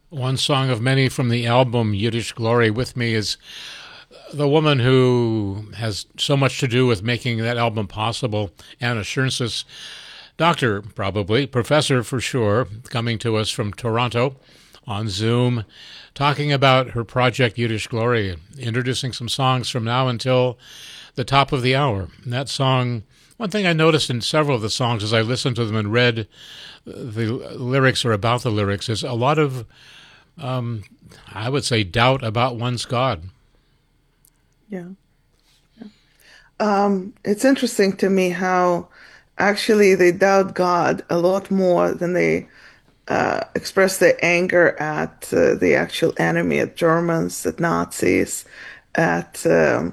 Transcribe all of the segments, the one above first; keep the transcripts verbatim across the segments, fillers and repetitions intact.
One song of many from the album Yiddish Glory. With me is the woman who has so much to do with making that album possible, Anna Schernsis, doctor, probably, professor for sure, coming to us from Toronto on Zoom, talking about her project Yiddish Glory, introducing some songs from now until the top of the hour. And that song, one thing I noticed in several of the songs as I listened to them and read the lyrics or about the lyrics is a lot of, um, I would say, doubt about one's God. Yeah. Um, it's interesting to me how actually they doubt God a lot more than they uh, express their anger at uh, the actual enemy, at Germans, at Nazis, at um,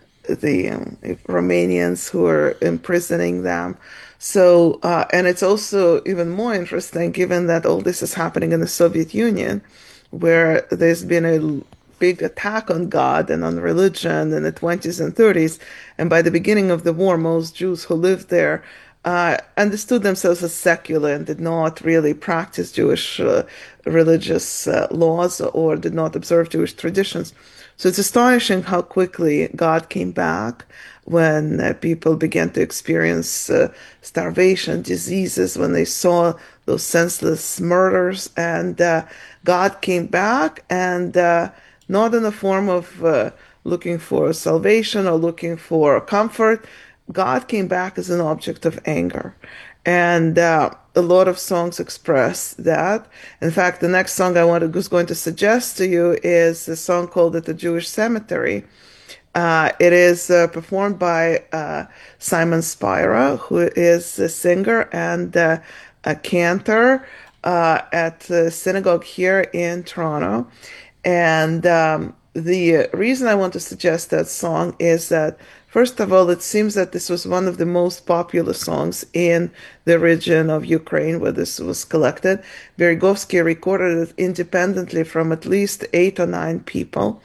the um, Romanians who are imprisoning them. So, uh, and it's also even more interesting given that all this is happening in the Soviet Union, where there's been a big attack on God and on religion in the twenties and thirties. And by the beginning of the war, most Jews who lived there uh, understood themselves as secular and did not really practice Jewish uh, religious uh, laws or did not observe Jewish traditions. So it's astonishing how quickly God came back when uh, people began to experience uh, starvation, diseases, when they saw those senseless murders. And uh, God came back, and uh, not in the form of uh, looking for salvation or looking for comfort. God came back as an object of anger. And uh, a lot of songs express that. In fact, the next song I want to, was going to suggest to you is a song called At the Jewish Cemetery. Uh, it is uh, performed by uh, Simon Spira, who is a singer and uh, a cantor uh, at the synagogue here in Toronto. And um, the reason I want to suggest that song is that, first of all, it seems that this was one of the most popular songs in the region of Ukraine where this was collected. Berezovsky recorded it independently from at least eight or nine people.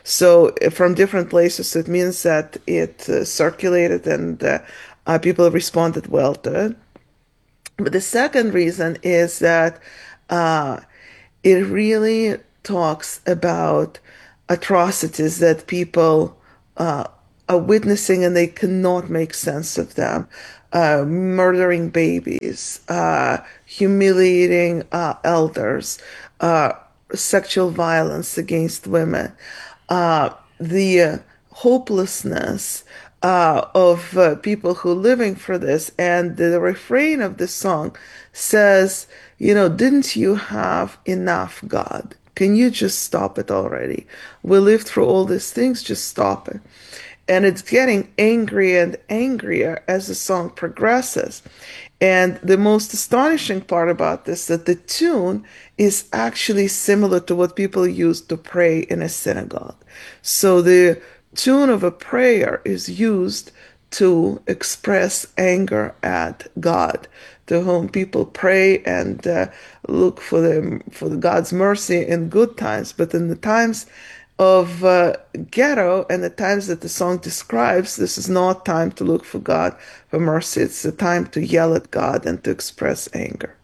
So from different places, so it means that it uh, circulated and uh, uh, people responded well to it. But the second reason is that uh, it really talks about atrocities that people uh, are witnessing and they cannot make sense of them. Uh, murdering babies, uh, humiliating uh, elders, uh, sexual violence against women, uh, the uh, hopelessness uh, of uh, people who are living for this. And the refrain of the song says, you know, didn't you have enough, God? Can you just stop it already? We lived through all these things, just stop it. And it's getting angrier and angrier as the song progresses. And the most astonishing part about this is that the tune is actually similar to what people use to pray in a synagogue. So the tune of a prayer is used to express anger at God, to whom people pray and uh, look for the for the God's mercy in good times, but in the times of uh, ghetto and the times that the song describes, this is not time to look for God for mercy. It's a time to yell at God and to express anger.